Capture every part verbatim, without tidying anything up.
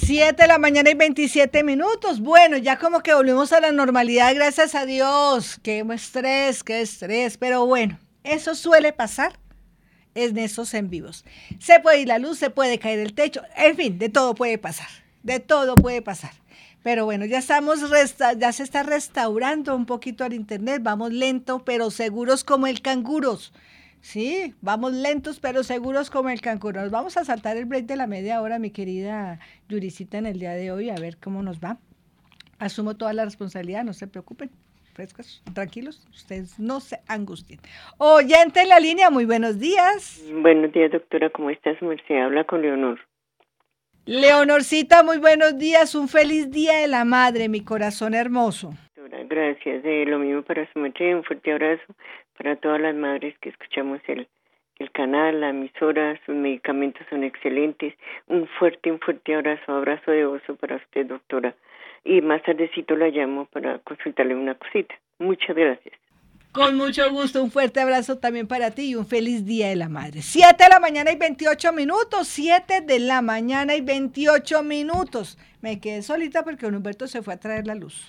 Siete de la mañana y veintisiete minutos. Bueno, ya como que volvimos a la normalidad, gracias a Dios. Qué estrés, qué estrés. Pero bueno, eso suele pasar en estos en vivos. Se puede ir la luz, se puede caer el techo. En fin, de todo puede pasar. De todo puede pasar. Pero bueno, ya estamos, resta- ya se está restaurando un poquito el internet. Vamos lento, pero seguros como el canguros. Sí, vamos lentos pero seguros como el canguro. Nos vamos a saltar el break de la media hora, mi querida Yuricita, en el día de hoy, a ver cómo nos va. Asumo toda la responsabilidad, no se preocupen, frescos, tranquilos, ustedes no se angustien. Oyente en la línea, muy buenos días. Buenos días, doctora, ¿cómo está su merced? Habla con Leonor. Leonorcita, muy buenos días, un feliz día de la madre, mi corazón hermoso. Doctora, gracias, eh, lo mismo para su merced, un fuerte abrazo para todas las madres que escuchamos el, el canal, la emisora, sus medicamentos son excelentes, un fuerte, un fuerte abrazo, abrazo de oso para usted, doctora, y más tardecito la llamo para consultarle una cosita. Muchas gracias. Con mucho gusto, un fuerte abrazo también para ti y un feliz Día de la Madre. siete de la mañana y veintiocho minutos, siete de la mañana y veintiocho minutos. Me quedé solita porque don Humberto se fue a traer la luz.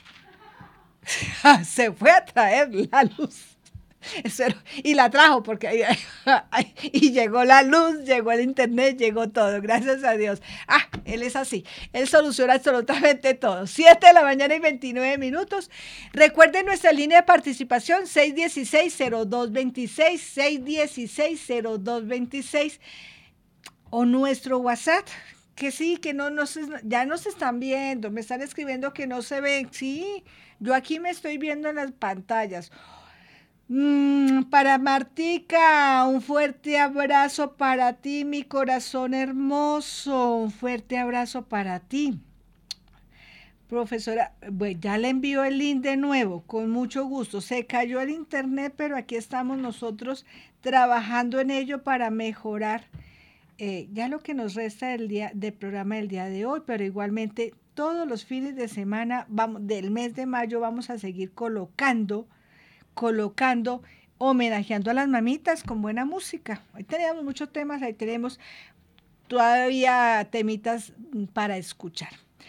Se fue a traer la luz. Eso era- y la trajo porque y llegó la luz, llegó el internet, llegó todo, gracias a Dios. Ah, él es así, él soluciona absolutamente todo. siete de la mañana y veintinueve minutos. Recuerden nuestra línea de participación seis uno seis, cero dos dos seis, seis uno seis, cero dos dos seis o nuestro WhatsApp, que sí, que no nos, ya nos están viendo, me están escribiendo que no se ven, sí, yo aquí me estoy viendo en las pantallas. Mm, para Martica, un fuerte abrazo para ti, mi corazón hermoso, un fuerte abrazo para ti. Profesora, pues ya le envío el link de nuevo, con mucho gusto. Se cayó el internet, pero aquí estamos nosotros trabajando en ello para mejorar eh, ya lo que nos resta del, día, del programa del día de hoy, pero igualmente todos los fines de semana vamos, del mes de mayo vamos a seguir colocando colocando, homenajeando a las mamitas con buena música. Ahí tenemos muchos temas, ahí tenemos todavía temitas para escuchar.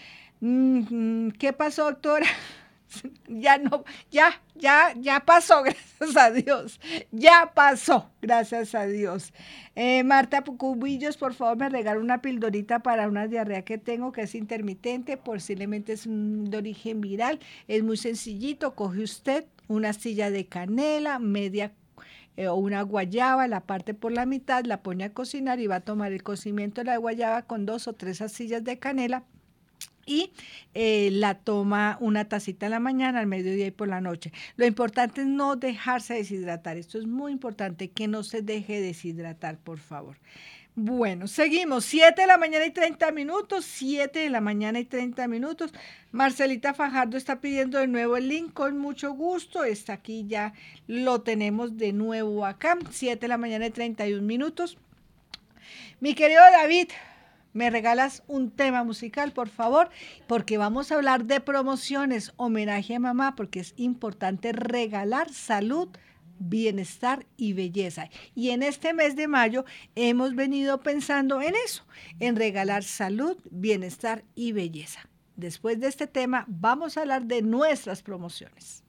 ¿Qué pasó, doctora? Ya no, ya, ya, ya pasó, gracias a Dios. Ya pasó, gracias a Dios. Eh, Marta Cubillos, por favor, me regala una pildorita para una diarrea que tengo, que es intermitente, posiblemente es un, de origen viral. Es muy sencillito, coge usted una astilla de canela, media eh, o una guayaba, la parte por la mitad, la pone a cocinar y va a tomar el cocimiento de la guayaba con dos o tres astillas de canela y eh, la toma una tacita en la mañana, al mediodía y por la noche. Lo importante es no dejarse deshidratar. Esto es muy importante, que no se deje deshidratar, por favor. Bueno, seguimos. siete de la mañana y treinta minutos. siete de la mañana y treinta minutos. Marcelita Fajardo está pidiendo de nuevo el link con mucho gusto. Está aquí, ya lo tenemos de nuevo acá. siete de la mañana y treinta y un minutos. Mi querido David, ¿me regalas un tema musical, por favor? Porque vamos a hablar de promociones, homenaje a mamá, porque es importante regalar salud, bienestar y belleza. Y en este mes de mayo hemos venido pensando en eso, en regalar salud, bienestar y belleza. Después de este tema vamos a hablar de nuestras promociones.